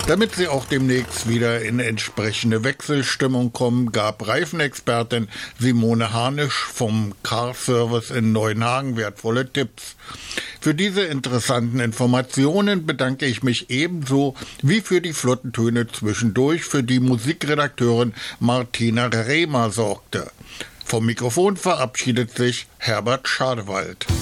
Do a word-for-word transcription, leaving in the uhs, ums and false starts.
Damit Sie auch demnächst wieder in entsprechende Wechselstimmung kommen, gab Reifenexpertin Simone Harnisch vom Car Service in Neuenhagen wertvolle Tipps. Für diese interessanten Informationen bedanke ich mich ebenso wie für die flotten Töne zwischendurch, für die Musikredakteurin Martina Rehmer sorgte. Vom Mikrofon verabschiedet sich Herbert Schadewald.